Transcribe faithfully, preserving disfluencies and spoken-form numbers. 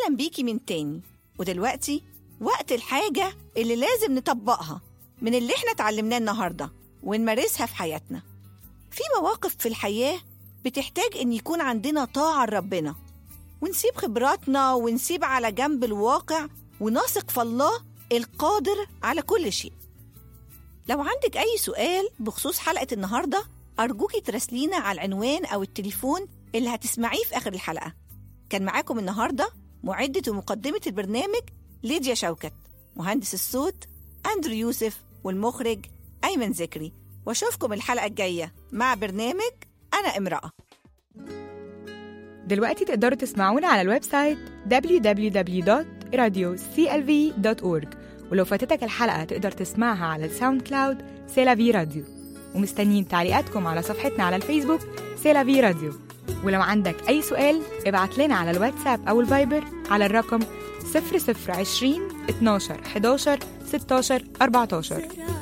أهلا بيكي من تاني. ودلوقتي وقت الحاجة اللي لازم نطبقها من اللي احنا اتعلمناه النهاردة ونمارسها في حياتنا. في مواقف في الحياة بتحتاج إن يكون عندنا طاعة لربنا، ونسيب خبراتنا ونسيب على جنب الواقع ونثق في الله القادر على كل شيء. لو عندك أي سؤال بخصوص حلقة النهاردة أرجوكي تراسلينا على العنوان أو التليفون اللي هتسمعيه في آخر الحلقة. كان معاكم النهاردة معدة ومقدمة البرنامج ليديا شوكت، مهندس الصوت أندرو يوسف، والمخرج أيمن ذكري. واشوفكم الحلقة الجاية مع برنامج أنا امرأة. دلوقتي تقدروا تسمعونا على الويب سايت دبليو دبليو دبليو دوت راديو سي إل في دوت أورج، ولو فاتتك الحلقة تقدر تسمعها على الساوند كلاود سيلافي راديو. ومستنيين تعليقاتكم على صفحتنا على الفيسبوك سيلافي راديو. ولو عندك أي سؤال ابعت لنا على الواتساب أو الفايبر على الرقم صفر صفر عشرين اتناشر حداشر ستاشر أربعتاشر.